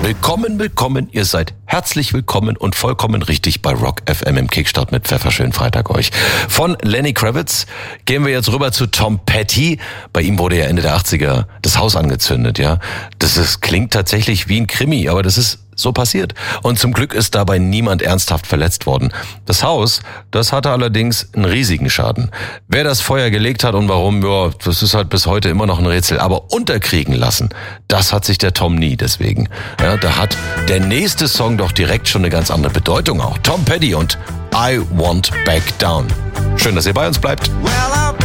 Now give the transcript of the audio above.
Willkommen, willkommen, ihr seid herzlich willkommen und vollkommen richtig bei Rock FM im Kickstart mit Pfefferschön Freitag euch. Von Lenny Kravitz gehen wir jetzt rüber zu Tom Petty. Bei ihm wurde ja Ende der 80er das Haus angezündet, ja. Klingt tatsächlich wie ein Krimi, aber das ist so passiert. Und zum Glück ist dabei niemand ernsthaft verletzt worden. Das Haus, das hatte allerdings einen riesigen Schaden. Wer das Feuer gelegt hat und warum, ja, das ist halt bis heute immer noch ein Rätsel. Aber unterkriegen lassen, das hat sich der Tom nie. Deswegen, ja, da hat der nächste Song doch direkt schon eine ganz andere Bedeutung auch. Tom Petty und I Won't Back Down. Schön, dass ihr bei uns bleibt. Well,